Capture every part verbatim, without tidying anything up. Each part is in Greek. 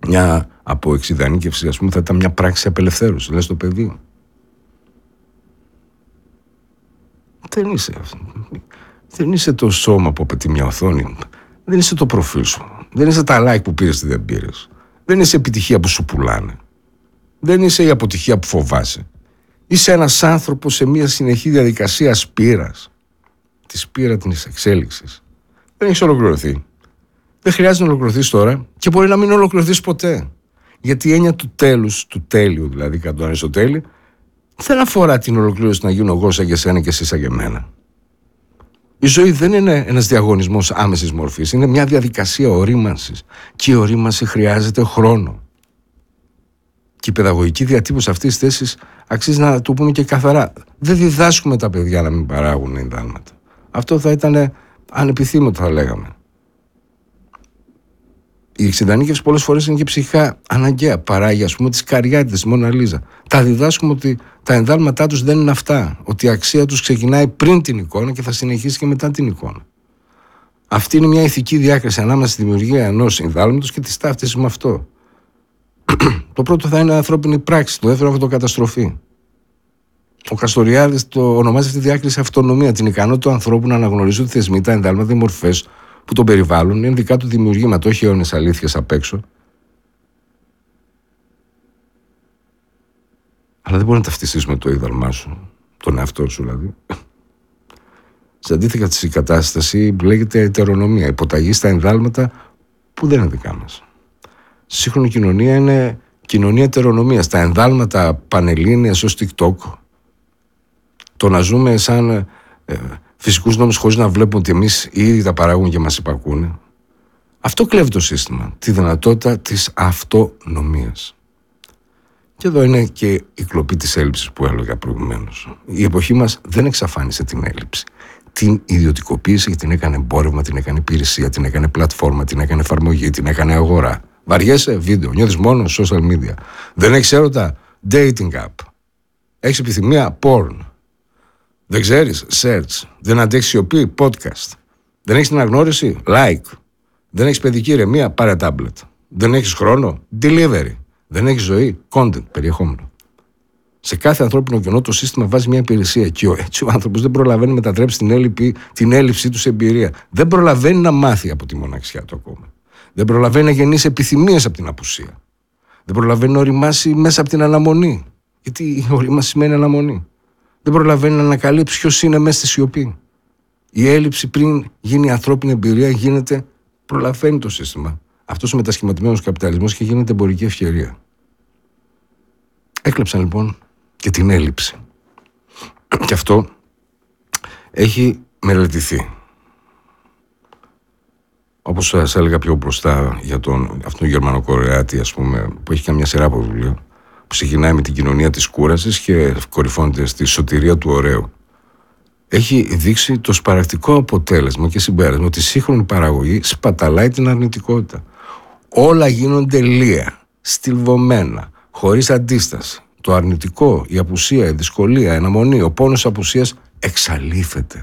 μια αποεξιδανίκευση, ας πούμε, θα ήταν μια πράξη απελευθέρωση, λες το παιδί. Δεν είσαι, δεν είσαι το σώμα που απαιτεί μια οθόνη. Δεν είσαι το προφίλ σου. Δεν είσαι τα like που πήρες ή δεν πήρες. Δεν είσαι η επιτυχία που σου πουλάνε. Δεν είσαι η αποτυχία που φοβάσαι. Είσαι ένας άνθρωπος σε μια συνεχή διαδικασία σπήρας. Τη σπήρα της εξέλιξης. Δεν έχεις ολοκληρωθεί. Δεν χρειάζεται να ολοκληρωθείς τώρα και μπορεί να μην ολοκληρωθείς ποτέ. Γιατί η έννοια του τέλους, του τέλειου δηλαδή, κατά τον Αριστοτέλη, δεν αφορά την ολοκλήρωση να γίνω εγώ σαν και εσένα και εσύ σαν και εμένα. Η ζωή δεν είναι ένας διαγωνισμός άμεσης μορφής, είναι μια διαδικασία ορίμανσης. Και η ορίμανση χρειάζεται χρόνο. Και η παιδαγωγική διατύπωση αυτής της θέσης αξίζει να το πούμε και καθαρά. Δεν διδάσκουμε τα παιδιά να μην παράγουν ενδάλματα. Αυτό θα ήταν ανεπιθύμητο, θα λέγαμε. Η εξειδανίκευση πολλές φορές είναι και ψυχικά αναγκαία. Παράγει, ας πούμε, τις Καριάτιδες, τη Μόνα Λίζα. Τα διδάσκουμε ότι τα ενδάλματά τους δεν είναι αυτά. Ότι η αξία τους ξεκινάει πριν την εικόνα και θα συνεχίσει και μετά την εικόνα. Αυτή είναι μια ηθική διάκριση ανάμεσα στη δημιουργία ενός ενδάλματος και τη ταύτιση με αυτό. Το πρώτο θα είναι ανθρώπινη πράξη, το δεύτερο αυτοκαταστροφή. Ο Καστοριάδης το ονομάζει αυτή τη διάκριση αυτονομία, την ικανότητα του ανθρώπου να αναγνωρίζει ότι θεσμοί, τα ενδάλματα, οι μορφές που τον περιβάλλουν είναι δικά του δημιουργήματα, όχι αιώνες αλήθειες απ' έξω. Αλλά δεν μπορεί να ταυτιστείς με το ίδαλμά σου, τον εαυτό σου δηλαδή. Σε αντίθετη κατάσταση λέγεται ετερονομία, υποταγή στα ενδάλματα που δεν είναι δικά μας. Στη σύγχρονη κοινωνία είναι κοινωνία ετερονομίας. Τα ενδάλματα πανελλήνιας ως TikTok, το να ζούμε σαν ε, φυσικούς νόμους χωρίς να βλέπουμε ότι εμείς ήδη τα παράγουμε και μας υπακούνε. Αυτό κλέβει το σύστημα, τη δυνατότητα της αυτονομίας. Και εδώ είναι και η κλοπή της έλλειψης που έλεγα προηγουμένως. Η εποχή μας δεν εξαφάνισε την έλλειψη. Την ιδιωτικοποίησε και την έκανε εμπόρευμα, την έκανε υπηρεσία, την έκανε πλατφόρμα, την έκανε εφαρμογή, την έκανε αγορά. Βαριέσαι, βίντεο, νιώθεις μόνο social media. Δεν έχεις έρωτα, dating app. Έχεις επιθυμία, porn. Δεν ξέρεις, search. Δεν αντέχεις σιωπή, podcast. Δεν έχεις την αναγνώριση, like. Δεν έχεις παιδική ηρεμία, πάρε tablet. Δεν έχεις χρόνο, delivery. Δεν έχεις ζωή, content, περιεχόμενο. Σε κάθε ανθρώπινο κενό το σύστημα βάζει μια υπηρεσία και έτσι ο άνθρωπος δεν προλαβαίνει να μετατρέψει την, έλλειπη, την έλλειψή του σε εμπειρία. Δεν προλαβαίνει να μάθει από τη μοναξιά του ακόμα. Δεν προλαβαίνει να γεννήσει επιθυμίες από την απουσία. Δεν προλαβαίνει να οριμάσει μέσα από την αναμονή. Γιατί η ορίμαση σημαίνει αναμονή. Δεν προλαβαίνει να ανακαλύψει ποιος είναι μέσα στη σιωπή. Η έλλειψη πριν γίνει ανθρώπινη εμπειρία γίνεται, προλαβαίνει το σύστημα. Αυτός ο μετασχηματισμένος καπιταλισμός και γίνεται εμπορική ευκαιρία. Έκλεψαν λοιπόν και την έλλειψη. Και αυτό έχει μελετηθεί. Όπως σας έλεγα πιο μπροστά για τον, αυτόν τον Γερμανοκορεάτη, ας πούμε, που έχει καμιά σειρά από βιβλίο, που ξεκινάει με την κοινωνία της κούρασης και κορυφώνεται στη σωτηρία του ωραίου. Έχει δείξει το σπαρακτικό αποτέλεσμα και συμπέρασμα ότι η σύγχρονη παραγωγή σπαταλάει την αρνητικότητα. Όλα γίνονται λία, στυλβωμένα, χωρίς αντίσταση. Το αρνητικό, η απουσία, η δυσκολία, η αναμονή, ο πόνος απουσίας εξαλείφεται.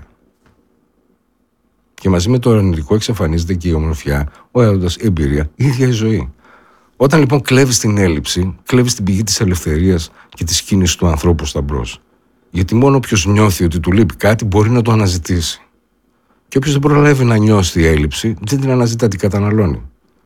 Και μαζί με το αρνητικό εξαφανίζεται και η ομορφιά, ο έρωτας, η εμπειρία, η ίδια η ζωή. Όταν λοιπόν κλέβεις την έλλειψη, κλέβεις την πηγή της ελευθερίας και της κίνησης του ανθρώπου στα μπρος. Γιατί μόνο όποιος νιώθει ότι του λείπει κάτι μπορεί να το αναζητήσει. Και όποιος δεν προλαβαίνει να νιώσει τη έλλειψη, δεν την αναζητά, την καταναλώνει.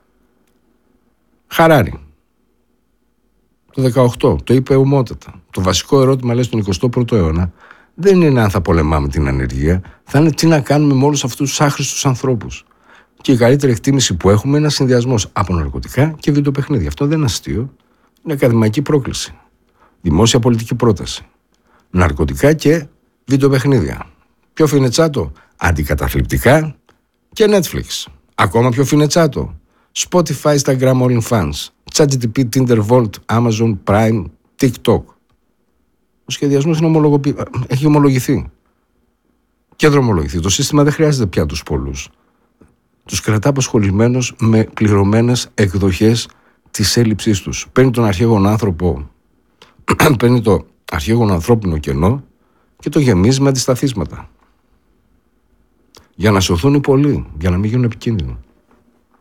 Χαράρι. Το δεκαοκτώ το είπε ομότατα. Το βασικό ερώτημα, λέει, στον εικοστό πρώτο αιώνα δεν είναι αν θα πολεμάμε την ανεργία, θα είναι τι να κάνουμε με όλους αυτούς τους άχρηστους ανθρώπους. Και η καλύτερη εκτίμηση που έχουμε είναι ένας συνδυασμός από ναρκωτικά και βιντεοπαιχνίδια. Αυτό δεν είναι αστείο. Είναι ακαδημαϊκή πρόκληση. Δημόσια πολιτική πρόταση. Ναρκωτικά και βιντεοπαιχνίδια. Πιο φινετσάτο, αντικαταθλιπτικά και Netflix. Ακόμα πιο φινετσάτο, Spotify, Instagram, OnlyFans, ChatGPT, Tinder, Volt, Amazon, Prime, TikTok. Ο σχεδιασμός είναι ομολογοποιη... έχει ομολογηθεί και δρομολογηθεί. Το σύστημα δεν χρειάζεται πια τους πολλούς. Τους κρατά απασχολημένους με πληρωμένες εκδοχές της έλλειψής τους. Παίρνει τον αρχαίγον άνθρωπο, παίρνει το αρχαίγον ανθρώπινο κενό και το γεμίζει με αντισταθίσματα. Για να σωθούν οι πολλοί, για να μην γίνουν επικίνδυνοι.